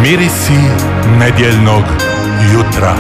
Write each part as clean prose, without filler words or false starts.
Mirisi nedjeljnog jutra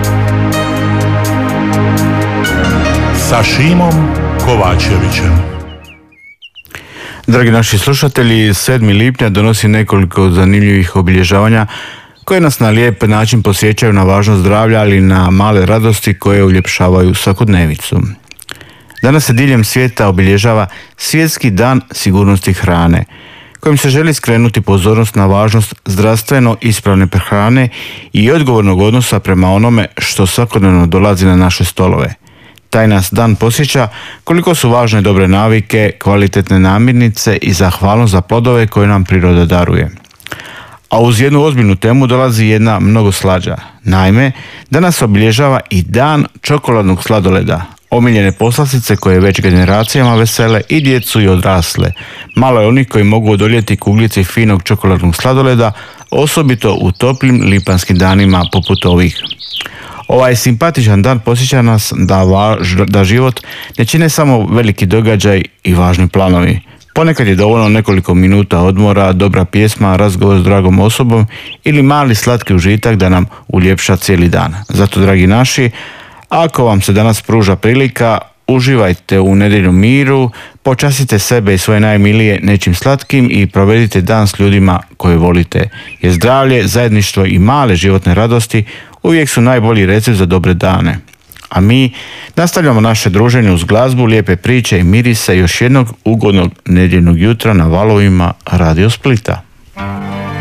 sa Šimom Kovačevićem. Dragi naši slušatelji, 7. lipnja donosi nekoliko zanimljivih obilježavanja koje nas na lijep način podsjećaju na važnost zdravlja, ali i na male radosti koje uljepšavaju svakodnevicu. Danas se diljem svijeta obilježava Svjetski dan sigurnosti hrane, kojim se želi skrenuti pozornost na važnost zdravstveno ispravne prehrane i odgovornog odnosa prema onome što svakodnevno dolazi na naše stolove. Taj nas dan podsjeća koliko su važne dobre navike, kvalitetne namirnice i zahvalnost za plodove koje nam priroda daruje. A uz jednu ozbiljnu temu dolazi jedna mnogo slađa. Naime, danas obilježava i dan čokoladnog sladoleda, omiljene poslastice koje već generacijama vesele i djecu i odrasle. Malo je onih koji mogu odoljeti kuglici finog čokoladnog sladoleda, osobito u toplim lipanskim danima poput ovih. Ovaj simpatičan dan podsjeća nas da život ne čine samo veliki događaj i važni planovi. Ponekad je dovoljno nekoliko minuta odmora, dobra pjesma, razgovor s dragom osobom ili mali slatki užitak da nam uljepša cijeli dan. Zato, dragi naši, ako vam se danas pruža prilika, uživajte u nedjeljnom miru, počastite sebe i svoje najmilije nečim slatkim i provedite dan s ljudima koje volite. Jer zdravlje, zajedništvo i male životne radosti uvijek su najbolji recept za dobre dane. A mi nastavljamo naše druženje uz glazbu, lijepe priče i mirise još jednog ugodnog nedjeljnog jutra na valovima Radio Splita.